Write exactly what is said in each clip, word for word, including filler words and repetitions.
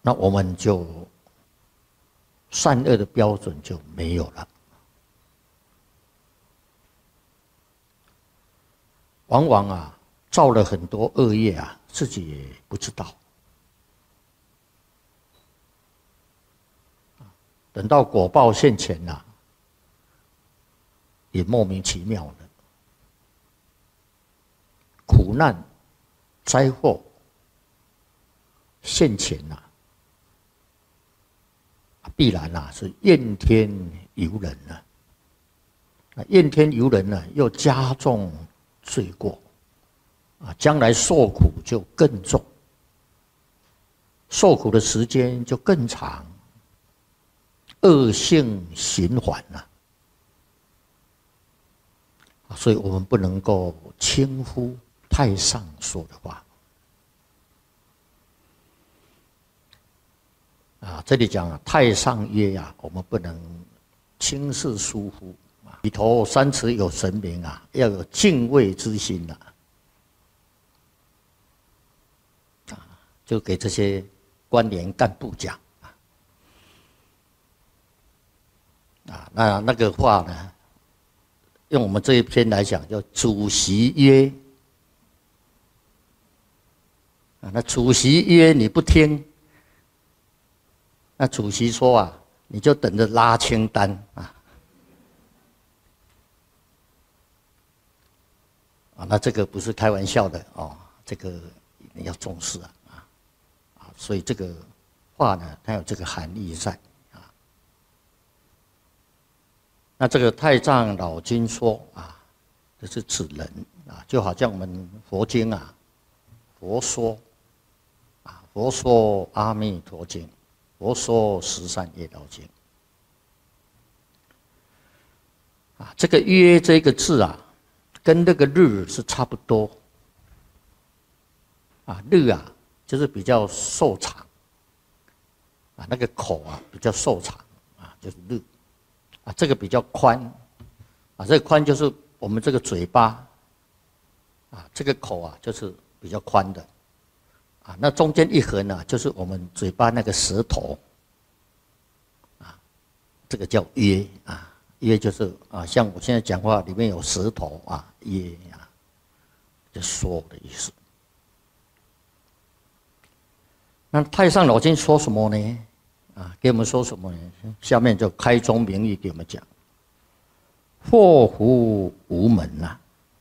那我们就善恶的标准就没有了。往往啊，造了很多恶业啊，自己也不知道。等到果报现前啊，也莫名其妙的苦难、灾祸现前啊，必然啊是怨天尤人啊。怨天尤人呢，又加重罪过啊，将来受苦就更重，受苦的时间就更长，恶性循环呐、啊。所以我们不能够轻忽太上说的话啊。这里讲啊，太上曰啊，我们不能轻视疏忽。里头三尺有神明啊，要有敬畏之心呐、啊。啊，就给这些官员干部讲啊。啊，那那个话呢，用我们这一篇来讲，叫主席曰啊，那主席曰你不听，那主席说啊，你就等着拉清单啊。啊，那这个不是开玩笑的哦，这个你要重视啊啊啊！所以这个话呢，它有这个含义在啊。那这个太上老君说啊，这是指人啊，就好像我们佛经啊，佛说啊，佛说阿弥陀经，佛说十善业道经啊，这个约这个字啊。跟那个日是差不多，啊，日啊就是比较瘦长，啊，那个口啊比较瘦长，啊，就是日，啊，这个比较宽，啊，这个宽就是我们这个嘴巴，啊，这个口啊就是比较宽的，啊，那中间一横呢，就是我们嘴巴那个舌头，啊，这个叫约啊。约就是啊，像我现在讲话里面有舌头啊，约啊，就说的意思。那太上老君说什么呢？啊，给我们说什么呢？下面就开宗明义给我们讲：祸福无门呐、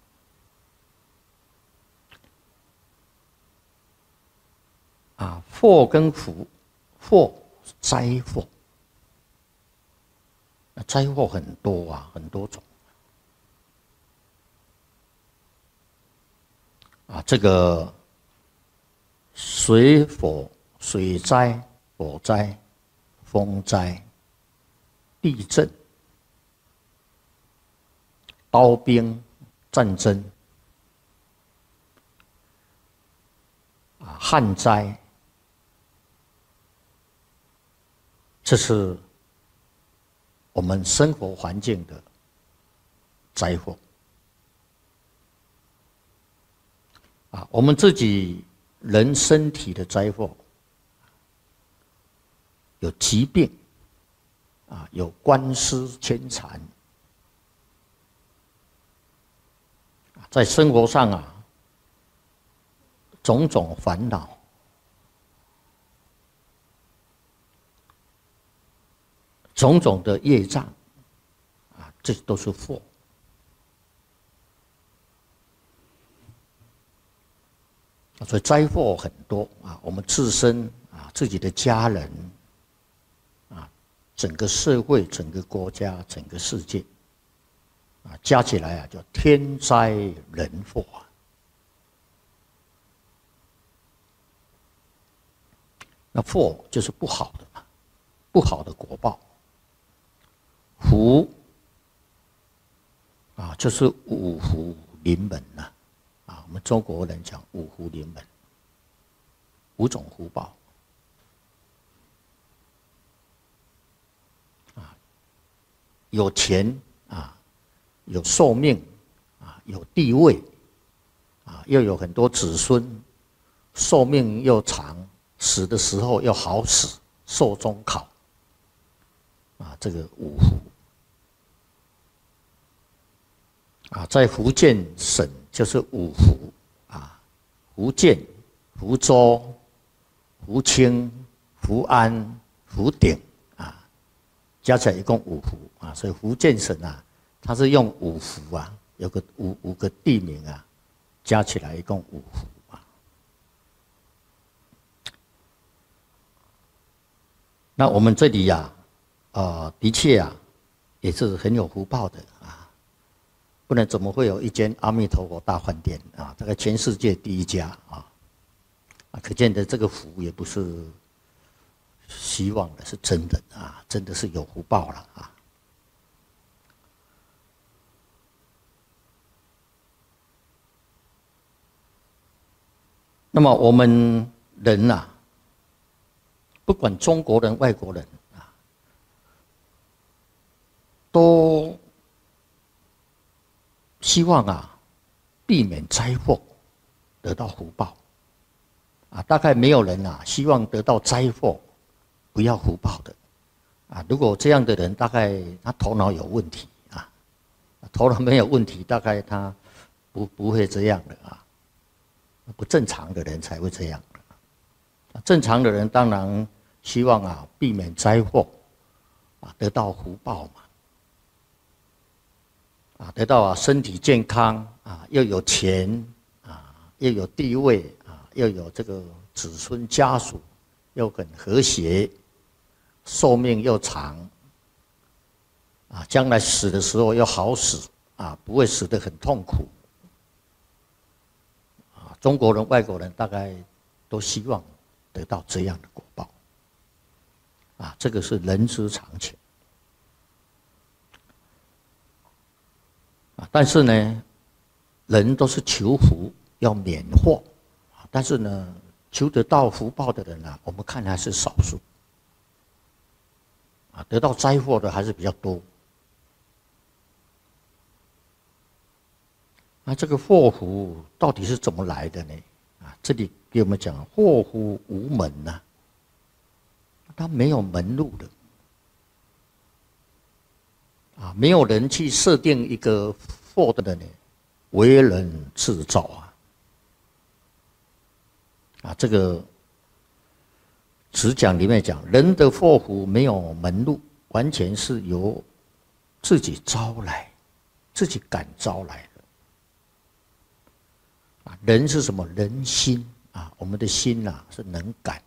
啊。啊，祸跟福，祸灾祸。灾祸很多啊，很多种啊。这个水火、水灾、火灾、风灾、地震、刀兵、战争啊，旱灾，这是我们生活环境的灾祸啊，我们自己人身体的灾祸，有疾病啊，有官司牵缠，在生活上啊，种种烦恼。种种的业障，啊，这都是祸。所以灾祸很多啊，我们自身啊，自己的家人，啊，整个社会、整个国家、整个世界，啊，加起来啊，叫天灾人祸啊。那祸就是不好的嘛，不好的果报。福啊，就是五福临门呐、啊，啊，我们中国人讲五福临门，五种福报啊，有钱啊，有寿命啊，有地位啊，又有很多子孙，寿命又长， 死的时候要好死，寿终考。啊，这个五福。啊，在福建省就是五福啊，福建、福州、福清、福安、福鼎啊，加起来一共五福啊，所以福建省啊，它是用五福啊，有个五五个地名啊，加起来一共五福啊。那我们这里呀、啊，呃，的确啊，也是很有福报的啊。不然怎么会有一间阿弥陀佛大饭店啊？这个全世界第一家啊！啊，可见的这个福也不是希望的，是真的啊，真的是有福报了啊！那么我们人呐、啊，不管中国人、外国人啊，都希望啊，避免灾祸，得到福报，啊，大概没有人啊希望得到灾祸，不要福报的，啊，如果这样的人，大概他头脑有问题啊，头脑没有问题，大概他不不会这样的啊，不正常的人才会这样的，正常的人当然希望啊避免灾祸，啊，得到福报嘛。啊，得到啊身体健康啊，又有钱啊，又有地位啊，又有这个子孙家属，又很和谐，寿命又长，啊，将来死的时候又好死啊，不会死得很痛苦。啊，中国人、外国人大概都希望得到这样的果报。啊，这个是人之常情。但是呢，人都是求福，要免祸，但是呢，求得到福报的人啊，我们看还是少数，啊，得到灾祸的还是比较多。那这个祸福到底是怎么来的呢？啊，这里给我们讲，祸福无门呐、啊，它没有门路的。啊，没有人去设定一个祸的呢，为人自造啊！啊，这个只讲里面讲，人的祸福没有门路，完全是由自己招来，自己感招来的。啊，人是什么？人心啊，我们的心呐、啊、是能感，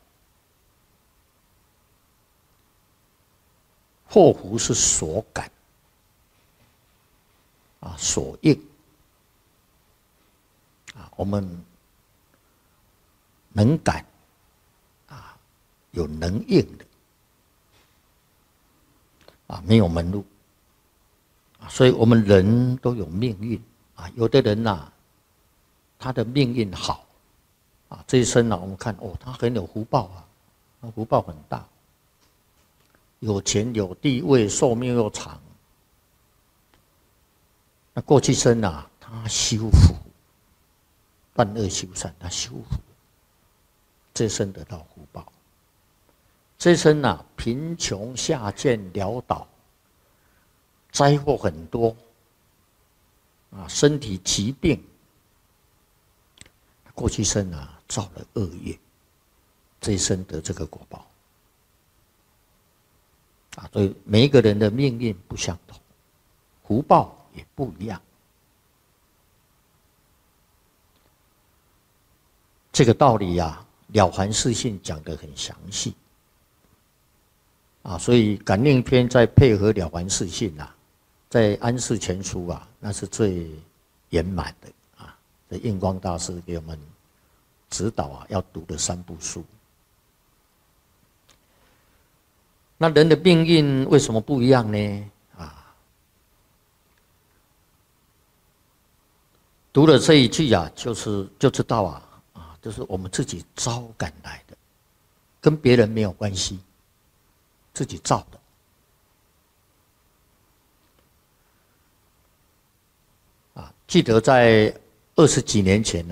祸福是所感。啊，所应啊，我们能感啊，有能应的啊，没有门路啊，所以我们人都有命运啊。有的人呐、啊，他的命运好啊，这一生呢、啊，我们看哦，他很有福报啊，他福报很大，有钱有地位，寿命又长。那过去生啊，他修福，断恶修善，他修福，这生得到福报。这生啊，贫穷下贱潦倒，灾祸很多，啊，身体疾病。过去生啊，造了恶业，这一生得这个果报。啊，所以每一个人的命运不相同，福报也不一样。这个道理呀、啊，《了凡四训》讲得很详细。啊，所以《感应篇》再配合《了凡四训》啊，在《安世全书》啊，那是最圆满的啊。这印光大师给我们指导啊，要读的三部书。那人的命运为什么不一样呢？读了这一句啊，就是就知道啊，啊，就是我们自己招赶来的，跟别人没有关系，自己造的。啊，记得在二十几年前